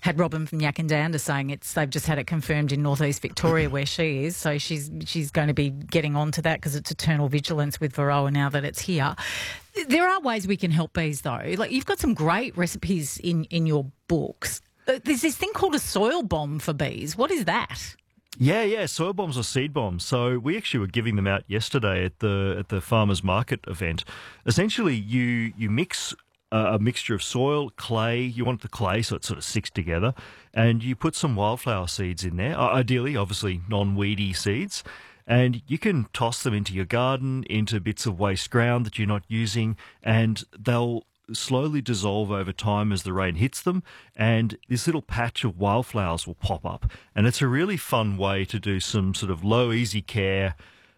had Robin from Yakandanda saying they've just had it confirmed in northeast Victoria where she is, so she's going to be getting on to that because it's eternal vigilance with Varroa now that it's here. There are ways we can help bees though. Like, you've got some great recipes in your books. There's this thing called a soil bomb for bees. What is that? Yeah, soil bombs or seed bombs. So we actually were giving them out yesterday at the farmers market event. Essentially, you mix a mixture of soil, clay. You want the clay so it sort of sticks together, and you put some wildflower seeds in there. Ideally, obviously, non-weedy seeds. And you can toss them into your garden, into bits of waste ground that you're not using, and they'll slowly dissolve over time as the rain hits them, and this little patch of wildflowers will pop up. And it's a really fun way to do some sort of low, easy care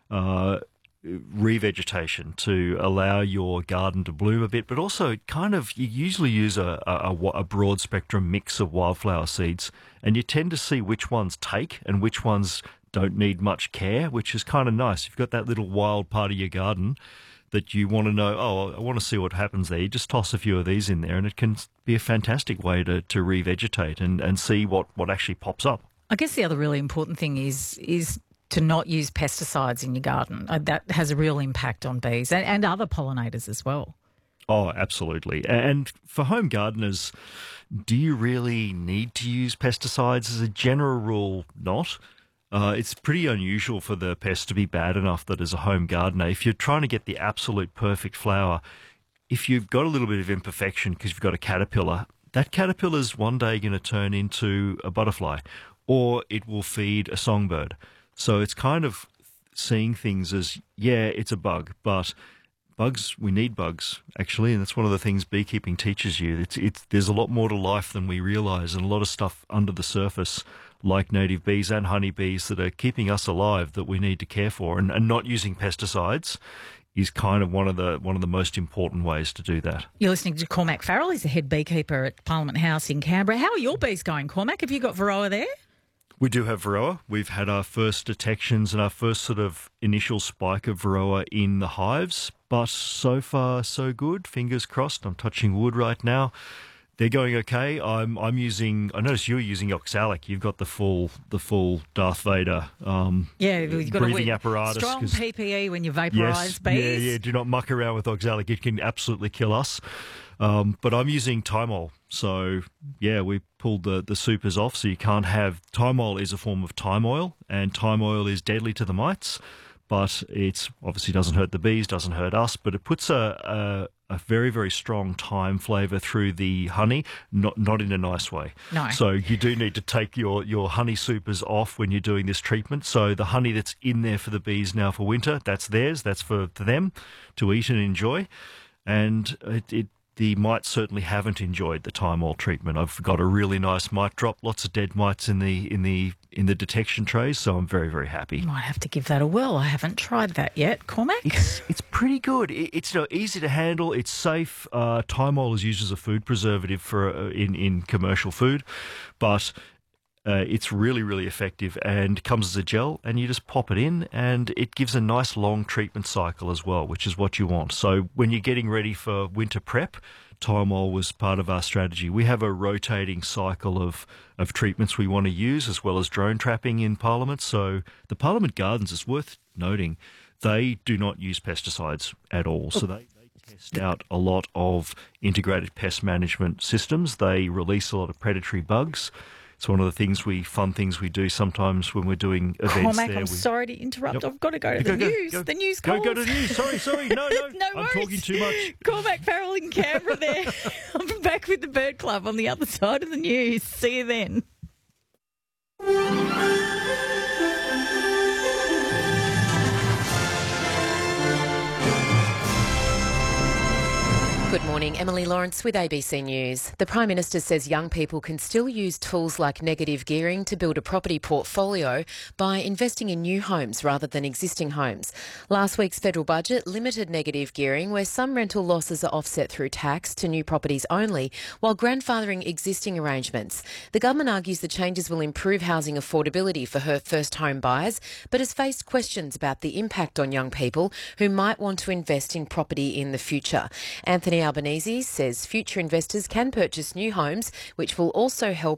revegetation to allow your garden to bloom a bit, but also you usually use a broad spectrum mix of wildflower seeds, and you tend to see which ones take and which ones don't need much care, which is kind of nice. You've got that little wild part of your garden that you want to know, I want to see what happens there. You just toss a few of these in there and it can be a fantastic way to revegetate and see what actually pops up. I guess the other really important thing is to not use pesticides in your garden. That has a real impact on bees and other pollinators as well. Oh, absolutely. And for home gardeners, do you really need to use pesticides? As a general rule, not. It's pretty unusual for the pest to be bad enough that as a home gardener, if you're trying to get the absolute perfect flower, if you've got a little bit of imperfection because you've got a caterpillar, that caterpillar's one day going to turn into a butterfly, or it will feed a songbird. So it's kind of seeing things as, yeah, it's a bug, but bugs, we need bugs, actually, and that's one of the things beekeeping teaches you. There's a lot more to life than we realise, and a lot of stuff under the surface, like native bees and honeybees, that are keeping us alive that we need to care for, and not using pesticides is kind of one of the most important ways to do that. You're listening to Cormac Farrell. He's the head beekeeper at Parliament House in Canberra. How are your bees going, Cormac? Have you got Varroa there? We do have Varroa. We've had our first detections and our first sort of initial spike of Varroa in the hives, but so far so good. Fingers crossed. I'm touching wood right now. They're going okay. I'm using. I noticed you're using oxalic. You've got the full Darth Vader. You've got breathing apparatus. Strong PPE when you vaporise bees. Yeah. Do not muck around with oxalic. It can absolutely kill us. But I'm using Thymol. So yeah, we pulled the supers off. So you can't have Thymol is a form of thyme oil, and thyme oil is deadly to the mites. But it's obviously doesn't hurt the bees, doesn't hurt us. But it puts a very, very strong thyme flavour through the honey, not in a nice way. No. So you do need to take your honey supers off when you're doing this treatment. So the honey that's in there for the bees now for winter, that's theirs. That's for them to eat and enjoy. And the mites certainly haven't enjoyed the Thymol treatment. I've got a really nice mite drop, lots of dead mites in the detection trays, so I'm very, very happy. You might have to give that a whirl. I haven't tried that yet. Cormac? It's pretty good. It's easy to handle. It's safe. Thymol is used as a food preservative for in commercial food, but it's really, really effective and comes as a gel, and you just pop it in, and it gives a nice long treatment cycle as well, which is what you want. So when you're getting ready for winter prep, Thymol was part of our strategy. We have a rotating cycle of treatments we want to use, as well as drone trapping in Parliament. So the Parliament Gardens, it's worth noting, they do not use pesticides at all. So they test out a lot of integrated pest management systems. They release a lot of predatory bugs. It's one of the fun things we do sometimes when we're doing events. Cormac, there. I'm sorry to interrupt. Yep. I've got to go to the news. The news calls. Go to the news. Sorry. No. No I'm talking too much. Cormac Farrell in Canberra there. I'll be back with the Bird Club on the other side of the news. See you then. Good morning, Emily Lawrence with ABC News. The Prime Minister says young people can still use tools like negative gearing to build a property portfolio by investing in new homes rather than existing homes. Last week's federal budget limited negative gearing, where some rental losses are offset through tax to new properties only, while grandfathering existing arrangements. The government argues the changes will improve housing affordability for her first home buyers, but has faced questions about the impact on young people who might want to invest in property in the future. Anthony Albanese says future investors can purchase new homes, which will also help